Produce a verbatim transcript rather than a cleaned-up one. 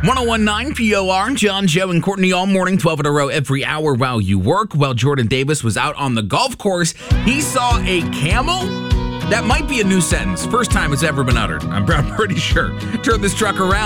one oh one point nine P O R, John, Joe, and Courtney all morning, twelve in a row every hour while you work. While Jordan Davis was out on the golf course, he saw a camel. That might be a new sentence. First time it's ever been uttered. I'm pretty sure. Turn this truck around.